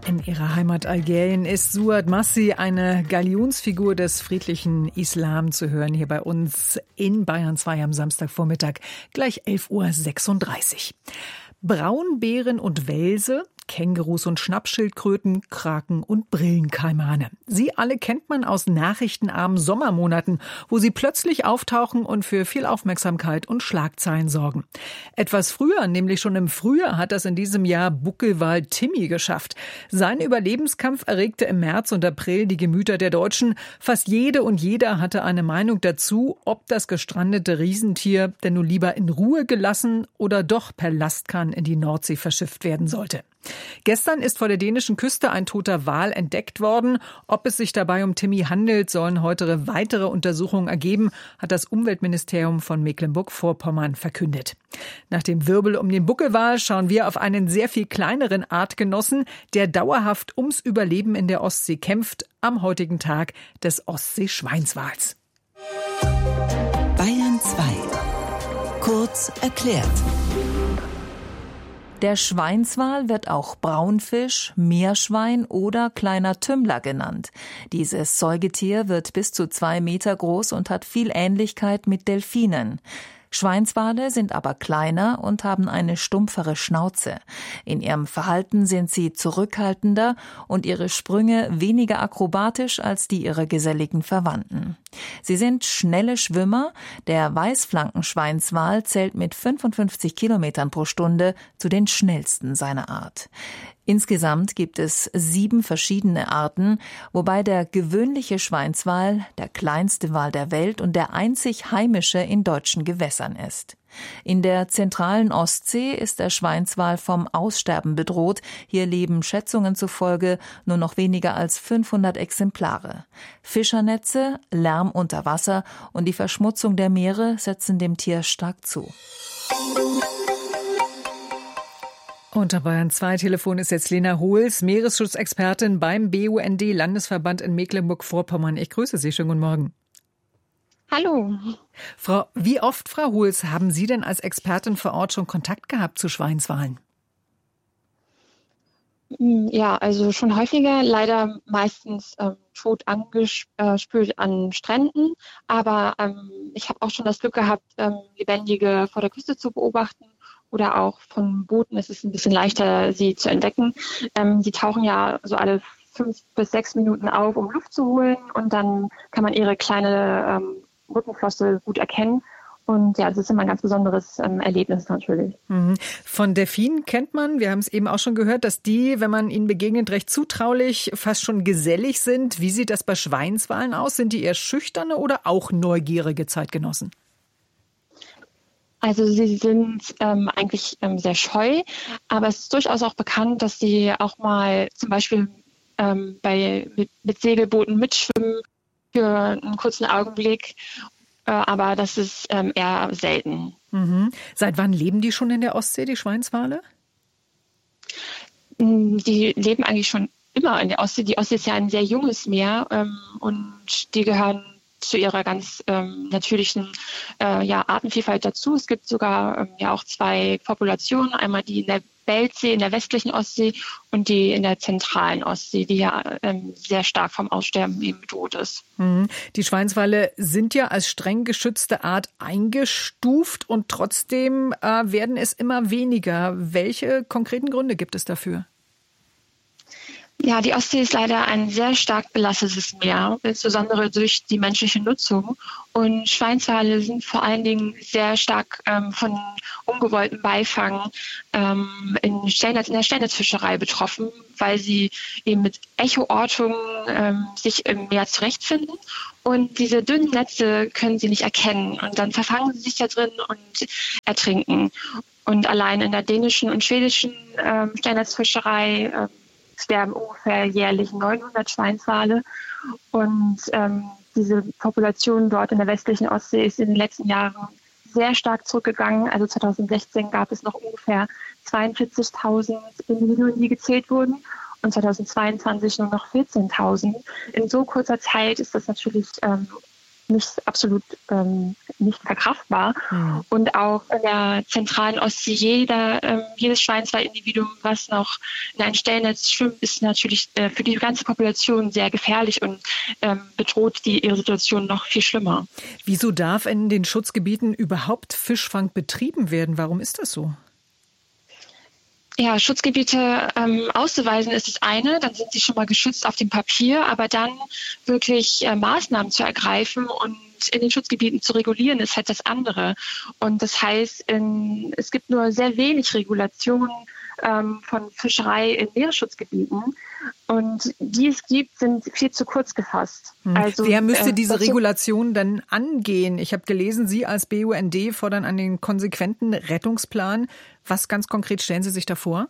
In ihrer Heimat Algerien ist Suad Massi, eine Galionsfigur des friedlichen Islam, zu hören hier bei uns in Bayern 2 am Samstagvormittag, gleich 11:36 Uhr. Braunbären und Welse, Kängurus und Schnappschildkröten, Kraken und Brillenkaimane. Sie alle kennt man aus nachrichtenarmen Sommermonaten, wo sie plötzlich auftauchen und für viel Aufmerksamkeit und Schlagzeilen sorgen. Etwas früher, nämlich schon im Frühjahr, hat das in diesem Jahr Buckelwal Timmy geschafft. Sein Überlebenskampf erregte im März und April die Gemüter der Deutschen. Fast jede und jeder hatte eine Meinung dazu, ob das gestrandete Riesentier denn nun lieber in Ruhe gelassen oder doch per Lastkahn in die Nordsee verschifft werden sollte. Gestern ist vor der dänischen Küste ein toter Wal entdeckt worden. Ob es sich dabei um Timmy handelt, sollen heute weitere Untersuchungen ergeben, hat das Umweltministerium von Mecklenburg-Vorpommern verkündet. Nach dem Wirbel um den Buckelwal schauen wir auf einen sehr viel kleineren Artgenossen, der dauerhaft ums Überleben in der Ostsee kämpft, am heutigen Tag des Ostseeschweinswals. Bayern 2. Kurz erklärt. Der Schweinswal wird auch Braunfisch, Meerschwein oder kleiner Tümmler genannt. Dieses Säugetier wird bis zu 2 Meter groß und hat viel Ähnlichkeit mit Delfinen. Schweinswale sind aber kleiner und haben eine stumpfere Schnauze. In ihrem Verhalten sind sie zurückhaltender und ihre Sprünge weniger akrobatisch als die ihrer geselligen Verwandten. Sie sind schnelle Schwimmer. Der Weißflankenschweinswal zählt mit 55 Kilometern pro Stunde zu den schnellsten seiner Art. Insgesamt gibt es 7 verschiedene Arten, wobei der gewöhnliche Schweinswal der kleinste Wal der Welt und der einzig heimische in deutschen Gewässern ist. In der zentralen Ostsee ist der Schweinswal vom Aussterben bedroht. Hier leben Schätzungen zufolge nur noch weniger als 500 Exemplare. Fischernetze, Lärm unter Wasser und die Verschmutzung der Meere setzen dem Tier stark zu. Unter Bayern 2 Telefon ist jetzt Lena Hohls, Meeresschutzexpertin beim BUND Landesverband in Mecklenburg-Vorpommern. Ich grüße Sie, schönen guten Morgen. Hallo. Wie oft, Frau Hohls, haben Sie denn als Expertin vor Ort schon Kontakt gehabt zu Schweinswalen? Ja, also schon häufiger, leider meistens tot angespült an Stränden. Aber ich habe auch schon das Glück gehabt, Lebendige vor der Küste zu beobachten. Oder auch von Booten ist es ein bisschen leichter, sie zu entdecken. Die tauchen ja so alle 5 bis 6 Minuten auf, um Luft zu holen. Und dann kann man ihre kleine Rückenflosse gut erkennen. Und ja, das ist immer ein ganz besonderes Erlebnis natürlich. Von Delfinen kennt man, wir haben es eben auch schon gehört, dass die, wenn man ihnen begegnet, recht zutraulich, fast schon gesellig sind. Wie sieht das bei Schweinswalen aus? Sind die eher schüchterne oder auch neugierige Zeitgenossen? Also sie sind eigentlich sehr scheu, aber es ist durchaus auch bekannt, dass sie auch mal zum Beispiel mit Segelbooten mitschwimmen für einen kurzen Augenblick, aber das ist eher selten. Seit wann leben die schon in der Ostsee, die Schweinswale? Die leben eigentlich schon immer in der Ostsee. Die Ostsee ist ja ein sehr junges Meer und die gehören zu ihrer ganz natürlichen Artenvielfalt dazu. Es gibt sogar auch 2 Populationen, einmal die in der Weltsee, in der westlichen Ostsee und die in der zentralen Ostsee, die ja sehr stark vom Aussterben eben bedroht ist. Die Schweinswale sind ja als streng geschützte Art eingestuft und trotzdem werden es immer weniger. Welche konkreten Gründe gibt es dafür? Ja, die Ostsee ist leider ein sehr stark belastetes Meer, insbesondere durch die menschliche Nutzung. Und Schweinswale sind vor allen Dingen sehr stark von ungewolltem Beifang in der Stellnetzfischerei betroffen, weil sie eben mit Echoortungen sich im Meer zurechtfinden. Und diese dünnen Netze können sie nicht erkennen. Und dann verfangen sie sich da drin und ertrinken. Und allein in der dänischen und schwedischen Stellnetzfischerei sterben ungefähr jährlich 900 Schweinswale. Und diese Population dort in der westlichen Ostsee ist in den letzten Jahren sehr stark zurückgegangen. Also 2016 gab es noch ungefähr 42.000 Individuen, die gezählt wurden. Und 2022 nur noch 14.000. In so kurzer Zeit ist das natürlich absolut nicht verkraftbar. Und auch in der zentralen Ostsee jedes Schweinswal-Individuum, was noch in ein Stellnetz schwimmt, ist natürlich für die ganze Population sehr gefährlich und bedroht ihre Situation noch viel schlimmer. Wieso darf in den Schutzgebieten überhaupt Fischfang betrieben werden? Warum ist das so? Ja, Schutzgebiete auszuweisen ist das eine, dann sind sie schon mal geschützt auf dem Papier, aber dann wirklich Maßnahmen zu ergreifen und in den Schutzgebieten zu regulieren, ist halt das andere. Und das heißt, es gibt nur sehr wenig Regulationen von Fischerei in Meeresschutzgebieten. Und die es gibt, sind viel zu kurz gefasst. Also, wer müsste diese Regulation dann angehen? Ich habe gelesen, Sie als BUND fordern einen konsequenten Rettungsplan. Was ganz konkret stellen Sie sich da vor?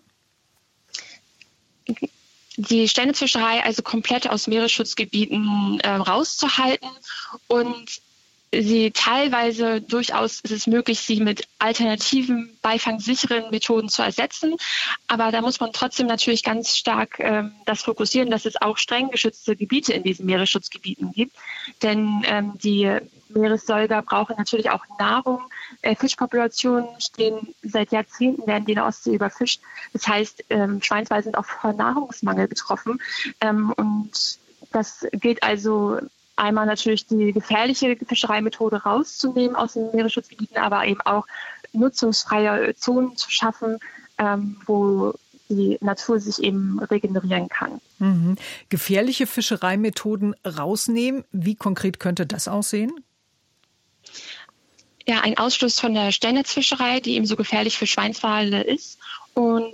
Die Stellnetzfischerei also komplett aus Meeresschutzgebieten rauszuhalten und sie teilweise durchaus ist es möglich, sie mit alternativen, beifangsicheren Methoden zu ersetzen. Aber da muss man trotzdem natürlich ganz stark das fokussieren, dass es auch streng geschützte Gebiete in diesen Meeresschutzgebieten gibt. Denn die Meeressäuger brauchen natürlich auch Nahrung. Fischpopulationen stehen seit Jahrzehnten, werden die in der Ostsee überfischt. Das heißt, Schweinswale sind auch von Nahrungsmangel betroffen. Und das gilt also einmal natürlich die gefährliche Fischereimethode rauszunehmen aus den Meeresschutzgebieten, aber eben auch nutzungsfreie Zonen zu schaffen, wo die Natur sich eben regenerieren kann. Gefährliche Fischereimethoden rausnehmen, wie konkret könnte das aussehen? Ja, ein Ausschluss von der Stellnetzfischerei, die eben so gefährlich für Schweinswale ist, und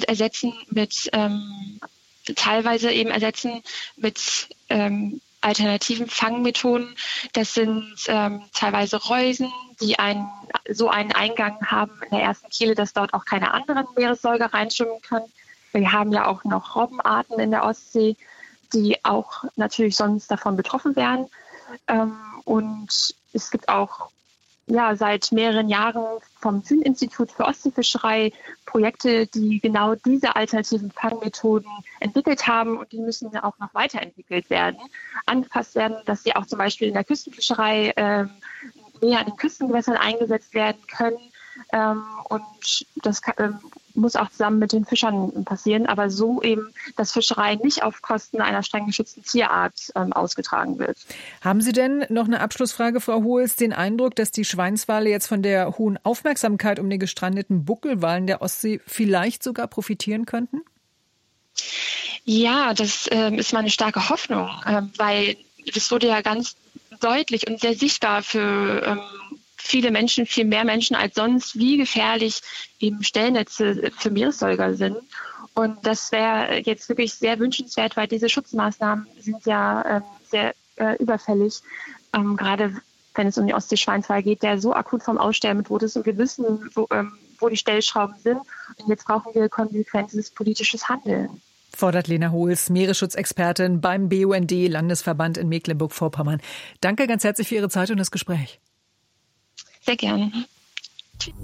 teilweise ersetzen mit alternativen Fangmethoden. Das sind teilweise Reusen, die einen Eingang haben in der ersten Kehle, dass dort auch keine anderen Meeressäuger reinschwimmen können. Wir haben ja auch noch Robbenarten in der Ostsee, die auch natürlich sonst davon betroffen wären. Und es gibt auch seit mehreren Jahren vom Thün-Institut für Ostseefischerei Projekte, die genau diese alternativen Fangmethoden entwickelt haben, und die müssen ja auch noch weiterentwickelt werden, angepasst werden, dass sie auch zum Beispiel in der Küstenfischerei näher an den Küstengewässern eingesetzt werden können. Und das muss auch zusammen mit den Fischern passieren, aber so eben, dass Fischerei nicht auf Kosten einer streng geschützten Tierart ausgetragen wird. Haben Sie denn noch eine Abschlussfrage, Frau Hoels, den Eindruck, dass die Schweinswale jetzt von der hohen Aufmerksamkeit um den gestrandeten Buckelwalen der Ostsee vielleicht sogar profitieren könnten? Ja, das ist meine starke Hoffnung, weil das wurde ja ganz deutlich und sehr sichtbar für viele Menschen, viel mehr Menschen als sonst, wie gefährlich eben Stellnetze für Meeressäuger sind. Und das wäre jetzt wirklich sehr wünschenswert, weil diese Schutzmaßnahmen sind ja sehr überfällig, gerade wenn es um die Ostseeschweinswal geht, der so akut vom Aussterben bedroht ist, und wir wissen, wo die Stellschrauben sind. Und jetzt brauchen wir konsequentes politisches Handeln. Fordert Lena Hoels, Meeresschutzexpertin beim BUND Landesverband in Mecklenburg-Vorpommern. Danke ganz herzlich für Ihre Zeit und das Gespräch. Sehr gerne. Tschüss.